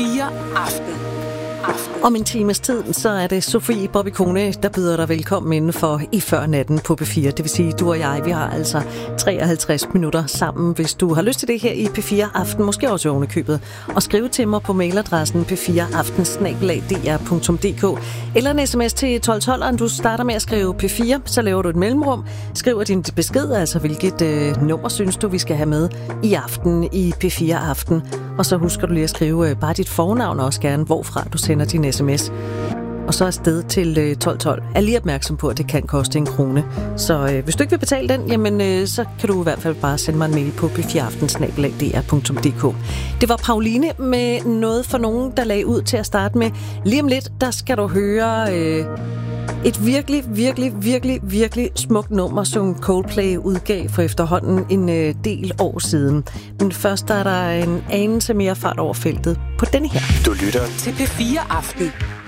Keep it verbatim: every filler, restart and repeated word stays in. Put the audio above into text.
fire Aften. Aften. Om en times tid, så er det Sofie Bobby Kone, der byder dig velkommen indenfor i Før Natten på P fire. Det vil sige, du og jeg, vi har altså treoghalvtreds minutter sammen. Hvis du har lyst til det her i P fire Aften, måske også ovenikøbet, og skrive til mig på mailadressen p fire aften snabel-a d r punktum d k eller en sms til tolv tolv, og du starter med at skrive P fire, så laver du et mellemrum, skriver din besked, altså hvilket øh, nummer synes du, vi skal have med i aften i P fire Aften. Og så husker du lige at skrive øh, bare dit fornavn og også gerne, hvorfra du sender din sms. Og så afsted til øh, tolv tolv. Er lige opmærksom på, at det kan koste en krone. Så øh, hvis du ikke vil betale den, jamen, øh, så kan du i hvert fald bare sende mig en mail på p fire aften snabel-a d r punktum d k. Det var Pauline med noget for nogen, der lagde ud til at starte med. Lige om lidt, der skal du høre øh, et virkelig, virkelig, virkelig, virkelig smukt nummer, som Coldplay udgav for efterhånden en øh, del år siden. Men først er der en anelse mere fart over feltet på denne her. Du lytter til P fire Aften